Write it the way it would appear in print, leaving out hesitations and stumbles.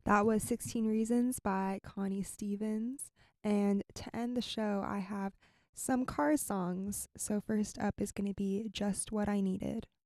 That was 16 Reasons by Connie Stevens. And to end the show, I have some Cars songs. So, first up is going to be Just What I Needed.